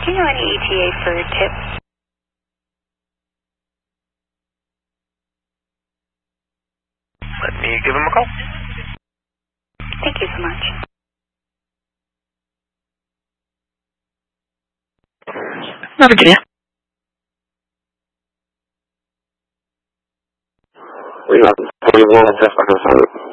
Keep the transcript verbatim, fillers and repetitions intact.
Do you know any E T A for tips? Let me give him a call. Thank you so much. Not Virginia. We have forty-one, that's